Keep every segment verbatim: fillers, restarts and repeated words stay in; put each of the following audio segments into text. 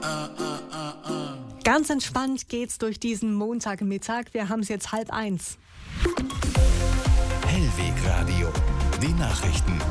Ganz entspannt geht's durch diesen Montagmittag. Wir haben es jetzt halb eins. Hellwegradio, die Nachrichten.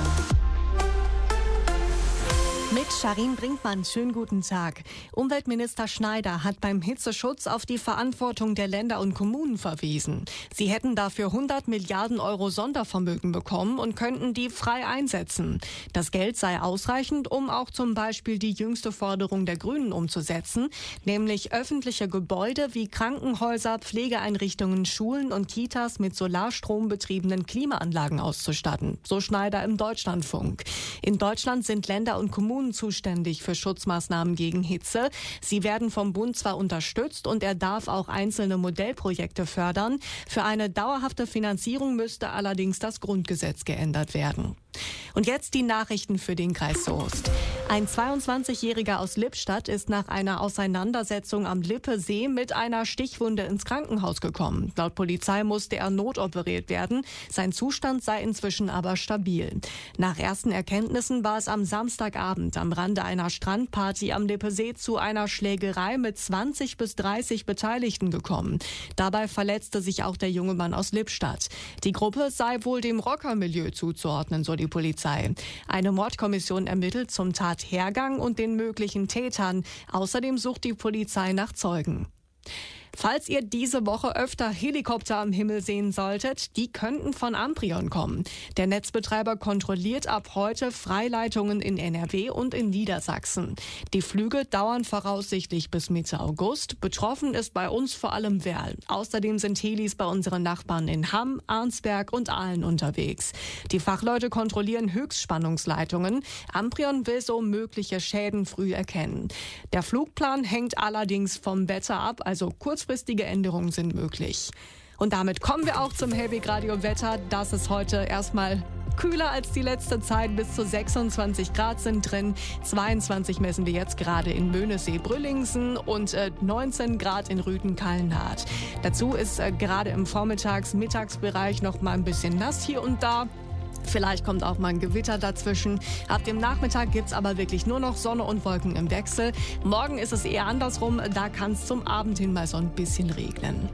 Mit Sharin Brinkmann, schönen guten Tag. Umweltminister Schneider hat beim Hitzeschutz auf die Verantwortung der Länder und Kommunen verwiesen. Sie hätten dafür hundert Milliarden Euro Sondervermögen bekommen und könnten die frei einsetzen. Das Geld sei ausreichend, um auch zum Beispiel die jüngste Forderung der Grünen umzusetzen, nämlich öffentliche Gebäude wie Krankenhäuser, Pflegeeinrichtungen, Schulen und Kitas mit Solarstrom betriebenen Klimaanlagen auszustatten. So Schneider im Deutschlandfunk. In Deutschland sind Länder und Kommunen zuständig für Schutzmaßnahmen gegen Hitze. Sie werden vom Bund zwar unterstützt und er darf auch einzelne Modellprojekte fördern. Für eine dauerhafte Finanzierung müsste allerdings das Grundgesetz geändert werden. Und jetzt die Nachrichten für den Kreis Soest. Ein zweiundzwanzigjähriger aus Lippstadt ist nach einer Auseinandersetzung am Lippesee mit einer Stichwunde ins Krankenhaus gekommen. Laut Polizei musste er notoperiert werden. Sein Zustand sei inzwischen aber stabil. Nach ersten Erkenntnissen war es am Samstagabend am Rande einer Strandparty am Lippesee zu einer Schlägerei mit zwanzig bis dreißig Beteiligten gekommen. Dabei verletzte sich auch der junge Mann aus Lippstadt. Die Gruppe sei wohl dem Rockermilieu zuzuordnen, so die Polizei. Eine Mordkommission ermittelt zum Tathergang und den möglichen Tätern. Außerdem sucht die Polizei nach Zeugen. Falls ihr diese Woche öfter Helikopter am Himmel sehen solltet, die könnten von Amprion kommen. Der Netzbetreiber kontrolliert ab heute Freileitungen in N R W und in Niedersachsen. Die Flüge dauern voraussichtlich bis Mitte August. Betroffen ist bei uns vor allem Werl. Außerdem sind Helis bei unseren Nachbarn in Hamm, Arnsberg und Aalen unterwegs. Die Fachleute kontrollieren Höchstspannungsleitungen. Amprion will so mögliche Schäden früh erkennen. Der Flugplan hängt allerdings vom Wetter ab, also kurz Kurzfristige Änderungen sind möglich. Und damit kommen wir auch zum Hellwegradio-Wetter. Das ist heute erstmal kühler als die letzte Zeit. Bis zu sechsundzwanzig Grad sind drin. zweiundzwanzig messen wir jetzt gerade in Möhnesee-Brüllingsen und äh, neunzehn Grad in Rüthen-Kallenhardt. Dazu ist äh, gerade im Vormittags-Mittagsbereich noch mal ein bisschen nass hier und da. Vielleicht kommt auch mal ein Gewitter dazwischen. Ab dem Nachmittag gibt's aber wirklich nur noch Sonne und Wolken im Wechsel. Morgen ist es eher andersrum. Da kann es zum Abend hin mal so ein bisschen regnen.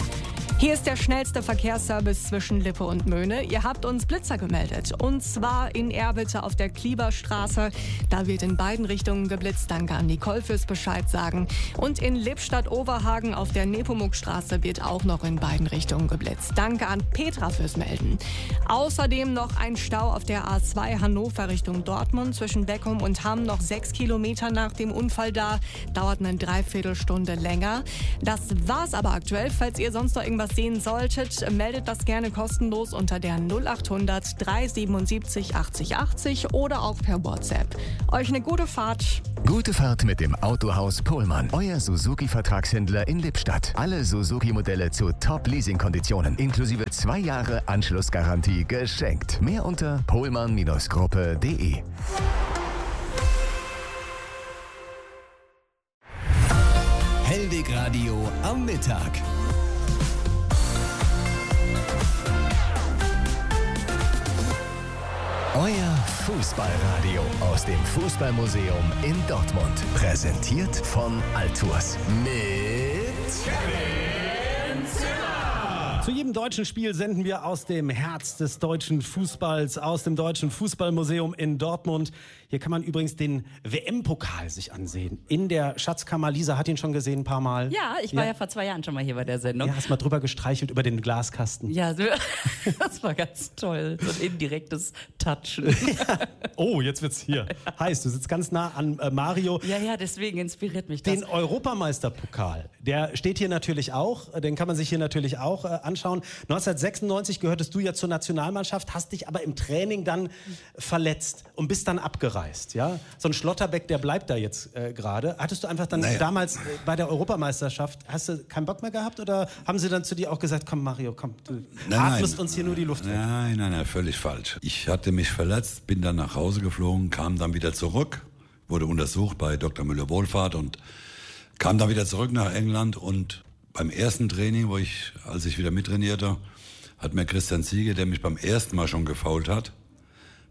Hier ist der schnellste Verkehrsservice zwischen Lippe und Möhne. Ihr habt uns Blitzer gemeldet. Und zwar in Erwitte auf der Klieberstraße. Da wird in beiden Richtungen geblitzt. Danke an Nicole fürs Bescheid sagen. Und in Lippstadt-Oberhagen auf der Nepomukstraße wird auch noch in beiden Richtungen geblitzt. Danke an Petra fürs Melden. Außerdem noch ein Stau auf der A zwei Hannover Richtung Dortmund. Zwischen Beckum und Hamm noch sechs Kilometer nach dem Unfall da. Dauert eine Dreiviertelstunde länger. Das war's aber aktuell. Falls ihr sonst noch irgendwas sehen solltet, meldet das gerne kostenlos unter der null achthundert dreihundertsiebenundsiebzig achtzig achtzig oder auch per WhatsApp. Euch eine gute Fahrt. Gute Fahrt mit dem Autohaus Pohlmann. Euer Suzuki-Vertragshändler in Lippstadt. Alle Suzuki-Modelle zu Top-Leasing-Konditionen. Inklusive zwei Jahre Anschlussgarantie geschenkt. Mehr unter pohlmann Gruppe punkt de. Hellwegradio am Mittag. Euer Fußballradio aus dem Fußballmuseum in Dortmund. Präsentiert von Altours. Mit Kevin Zimmer. Zu jedem deutschen Spiel senden wir aus dem Herz des deutschen Fußballs, aus dem Deutschen Fußballmuseum in Dortmund. Hier kann man übrigens den W M-Pokal sich ansehen. In der Schatzkammer. Lisa hat ihn schon gesehen ein paar Mal. Ja, ich war ja, ja vor zwei Jahren schon mal hier bei der Sendung. Ja, hast mal drüber gestreichelt über den Glaskasten. Ja, das war ganz toll. So ein indirektes Touchen. Ja. Oh, jetzt wird's hier heiß. Du sitzt ganz nah an äh, Mario. Ja, ja, deswegen inspiriert mich das. Den Europameisterpokal, der steht hier natürlich auch. Den kann man sich hier natürlich auch äh, anschauen. neunzehnhundertsechsundneunzig gehörtest du ja zur Nationalmannschaft, hast dich aber im Training dann verletzt und bist dann abgereist. Ja? So ein Schlotterbeck, der bleibt da jetzt äh, gerade. Hattest du einfach dann naja. damals äh, bei der Europameisterschaft, hast du keinen Bock mehr gehabt oder haben sie dann zu dir auch gesagt, komm Mario, komm, du nein, atmest nein. uns hier nur die Luft weg? Nein, nein, nein, völlig falsch. Ich hatte mich verletzt, bin dann nach Hause geflogen, kam dann wieder zurück, wurde untersucht bei Doktor Müller-Wohlfahrt und kam dann wieder zurück nach England und beim ersten Training, wo ich, als ich wieder mittrainierte, hat mir Christian Ziege, der mich beim ersten Mal schon gefoult hat,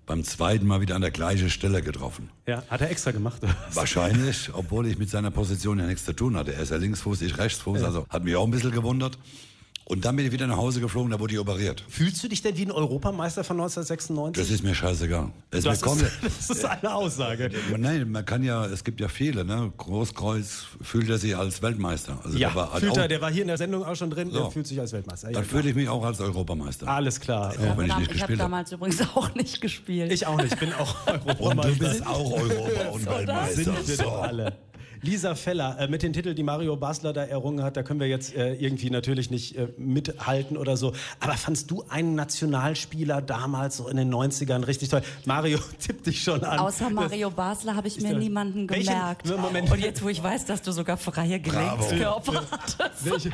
beim zweiten Mal wieder an der gleichen Stelle getroffen. Ja, hat er extra gemacht? Oder was? Wahrscheinlich, obwohl ich mit seiner Position ja nichts zu tun hatte. Er ist ja Linksfuß, ich Rechtsfuß, Ja. also hat mich auch ein bisschen gewundert. Und dann bin ich wieder nach Hause geflogen, da wurde ich operiert. Fühlst du dich denn wie ein Europameister von neunzehnhundertsechsundneunzig? Das ist mir scheißegal. Es das, mir ist, kommt- das ist eine Aussage. Nein, man kann ja, es gibt ja viele, ne? Großkreuz fühlt er sich als Weltmeister. Also Ja, der war halt fühlt auch, er, der war hier in der Sendung auch schon drin, So. der fühlt sich als Weltmeister. Ja, dann klar. fühle ich mich auch als Europameister. Alles klar. Auch wenn ich nicht ich habe gespielt habe. damals übrigens auch nicht gespielt. Ich auch nicht, ich bin auch Und Europameister. du bist auch Europa- und Weltmeister. Sind wir So. doch alle. Lisa Feller, äh, mit den Titeln, die Mario Basler da errungen hat, da können wir jetzt äh, irgendwie natürlich nicht äh, mithalten oder so. Aber fandst du einen Nationalspieler damals so in den neunzigern richtig toll? Mario tippt dich schon an. Außer Mario Basler habe ich mir da- niemanden Welchen- gemerkt. Moment. Und jetzt, wo ich weiß, dass du sogar freie Gelenkskörper hattest. Welche,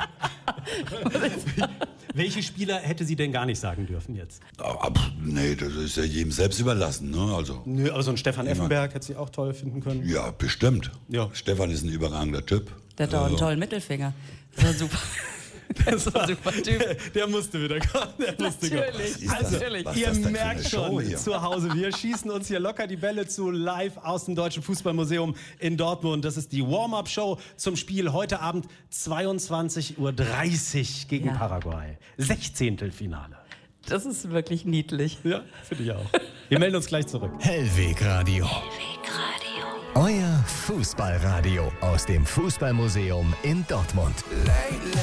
welche Spieler hätte sie denn gar nicht sagen dürfen jetzt? Aber, pff, nee, das ist ja jedem selbst überlassen. Ne? Also, Nö, aber so ein Stefan Effenberg hätte sie auch toll finden können. ja, bestimmt. Ja. Stefan ist ein überragender Typ. Der hat doch einen Also, tollen Mittelfinger. Das war super. Das war ein super Typ. Der, der musste wieder kommen. Der musste Natürlich, kommen. ist das- natürlich. was ist Ihr das denn für merkt eine Show schon, hier? zu Hause, wir schießen uns hier locker die Bälle zu, live aus dem Deutschen Fußballmuseum in Dortmund. Das ist die Warm-Up-Show zum Spiel heute Abend zweiundzwanzig Uhr dreißig gegen Ja. Paraguay. Sechzehntelfinale. Das ist wirklich niedlich. Ja, finde ich auch. Wir melden uns gleich zurück. Hellweg Radio. Euer Fußballradio aus dem Fußballmuseum in Dortmund.